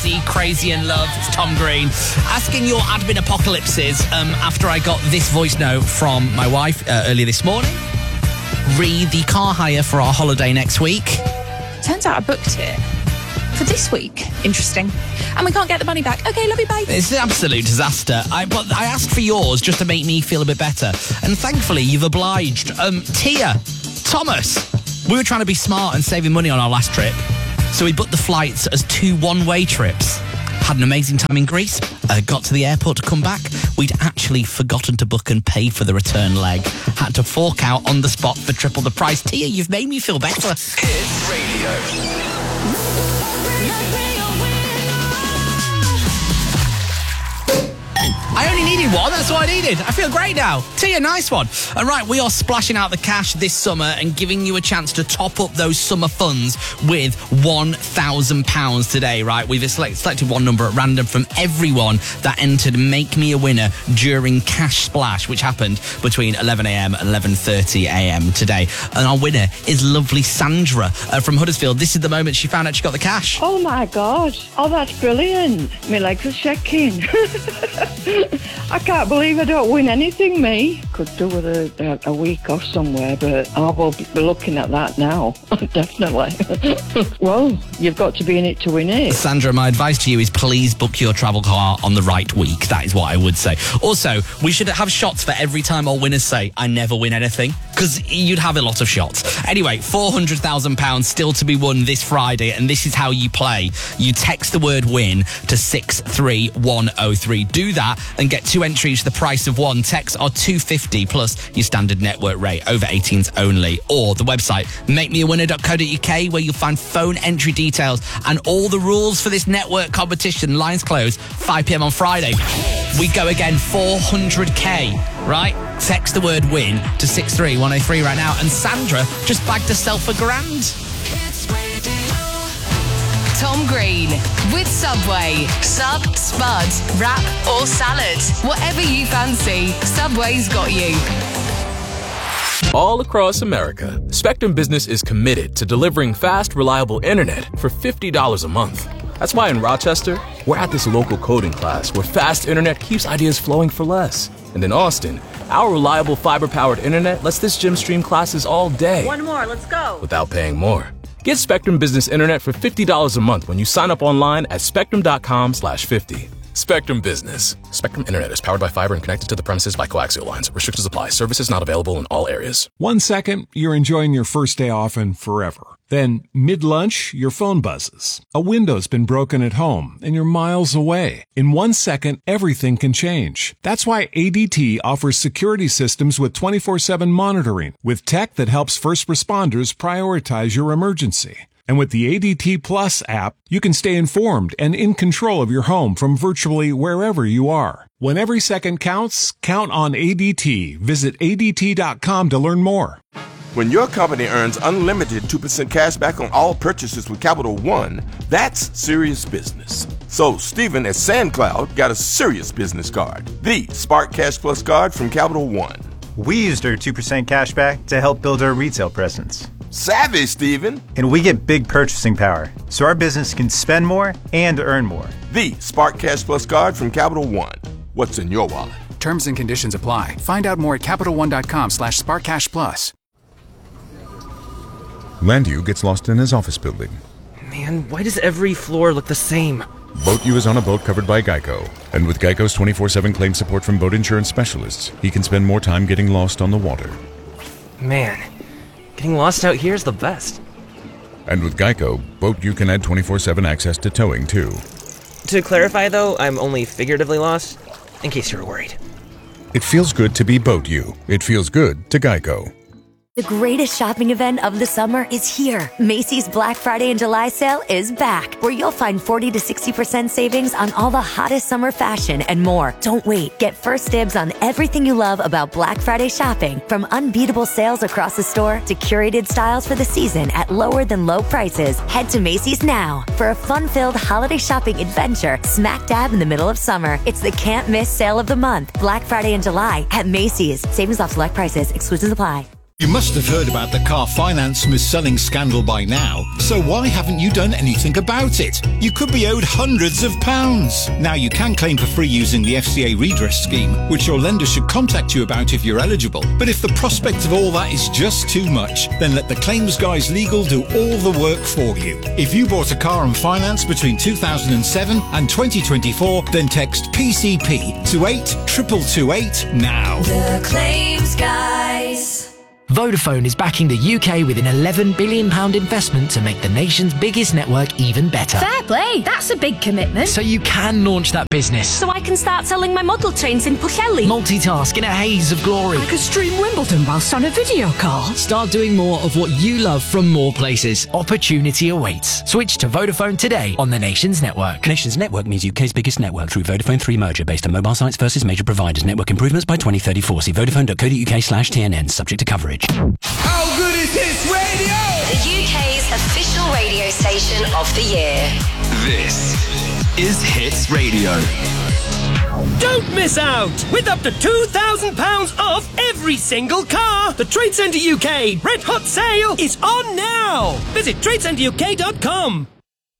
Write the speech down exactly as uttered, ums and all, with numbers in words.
Crazy in Love. It's Tom Green asking your admin apocalypses um, after I got this voice note from my wife uh, earlier this morning. Re the car hire for our holiday next week. Turns out I booked it for this week. Interesting. And we can't get the money back. Okay, love you, bye. It's an absolute disaster. I, but I asked for yours just to make me feel a bit better. And thankfully, you've obliged. Um, Tia, Thomas, we were trying to be smart and saving money on our last trip. So we booked the flights as two one-way trips. Had an amazing time in Greece. Uh, got to the airport to come back. We'd actually forgotten to book and pay for the return leg. Had to fork out on the spot for triple the price. Tia, you've made me feel better. Hit Radio. I only needed one, that's what I needed. I feel great now. Tia, nice one. All right, we are splashing out the cash this summer and giving you a chance to top up those summer funds with one thousand pounds today, right? We've selected one number at random from everyone that entered Make Me a Winner during Cash Splash, which happened between eleven a.m. and eleven thirty a.m. today. And our winner is lovely Sandra uh, from Huddersfield. This is the moment she found out she got the cash. Oh, my God. Oh, that's brilliant. My legs are shaking. I can't believe I don't win anything, me. Could do with a, a, a week off somewhere, but I will be looking at that now, definitely. Well, you've got to be in it to win it. Sandra, my advice to you is please book your travel car on the right week. That is what I would say. Also, we should have shots for every time our winners say, I never win anything, because you'd have a lot of shots. Anyway, four hundred thousand pounds still to be won this Friday, and this is how you play. You text the word win to six three one oh three. Do that and get two entries to the price of one. Texts are two hundred fifty plus your standard network rate, over eighteens only. Or the website, make me a winner dot co dot uk, where you'll find phone entry details and all the rules for this network competition. Lines close five p.m. on Friday. We go again, four hundred k, right? Text the word win to six three one oh three right now. And Sandra just bagged herself a grand. Tom Green with Subway. Sub, spud, wrap or salad. Whatever you fancy, Subway's got you. All across America, Spectrum Business is committed to delivering fast, reliable internet for fifty dollars a month. That's why in Rochester, we're at this local coding class where fast internet keeps ideas flowing for less. And in Austin, our reliable fiber-powered internet lets this gym stream classes all day. One more, let's go. Without paying more. Get Spectrum Business Internet for fifty dollars a month when you sign up online at spectrum.com slash 50. Spectrum Business. Spectrum Internet is powered by fiber and connected to the premises by coaxial lines. Restrictions apply. Services not available in all areas. One second, you're enjoying your first day off and forever. Then, mid-lunch, your phone buzzes. A window's been broken at home, and you're miles away. In one second, everything can change. That's why A D T offers security systems with twenty-four seven monitoring, with tech that helps first responders prioritize your emergency. And with the A D T Plus app, you can stay informed and in control of your home from virtually wherever you are. When every second counts, count on A D T. Visit A D T dot com to learn more. When your company earns unlimited two percent cash back on all purchases with Capital One, that's serious business. So Stephen at SandCloud got a serious business card, the Spark Cash Plus card from Capital One. We used our two percent cash back to help build our retail presence. Savvy, Stephen. And we get big purchasing power, so our business can spend more and earn more. The Spark Cash Plus card from Capital One. What's in your wallet? Terms and conditions apply. Find out more at Capital One dot com slash Spark Cash Plus. Landu gets lost in his office building. Man, why does every floor look the same? BoatU is on a boat covered by Geico. And with Geico's twenty-four seven claim support from boat insurance specialists, he can spend more time getting lost on the water. Man, getting lost out here is the best. And with Geico, BoatU can add twenty-four seven access to towing, too. To clarify, though, I'm only figuratively lost, in case you were worried. It feels good to be BoatU. It feels good to Geico. The greatest shopping event of the summer is here. Macy's Black Friday and July sale is back, where you'll find forty to sixty percent savings on all the hottest summer fashion and more. Don't wait. Get first dibs on everything you love about Black Friday shopping, from unbeatable sales across the store to curated styles for the season at lower than low prices. Head to Macy's now for a fun-filled holiday shopping adventure smack dab in the middle of summer. It's the can't miss sale of the month, Black Friday and July at Macy's. Savings off select prices. Exclusions apply. You must have heard about the car finance mis-selling scandal by now, so why haven't you done anything about it? You could be owed hundreds of pounds. Now you can claim for free using the F C A redress scheme, which your lender should contact you about if you're eligible. But if the prospect of all that is just too much, then let the Claims Guys Legal do all the work for you. If you bought a car on finance between two thousand seven and twenty twenty-four, then text P C P to eight two two two eight now. The Claims Guys. Vodafone is backing the U K with an eleven billion pounds investment to make the nation's biggest network even better. Fair play, that's a big commitment. So you can launch that business. So I can start selling my model trains in Pwllheli. Multitask in a haze of glory. I could stream Wimbledon whilst on a video call. Start doing more of what you love from more places. Opportunity awaits. Switch to Vodafone today on the Nation's network. Nation's network means U K's biggest network through Vodafone three merger based on mobile sites versus major providers. Network improvements by twenty thirty-four. See vodafone.co.uk slash TNN. Subject to coverage. How good is Hits Radio? The U K's official radio station of the year. This is Hits Radio. Don't miss out! With up to two thousand pounds off every single car! The Trade Centre U K Red Hot Sale is on now! Visit trade centre U K dot com.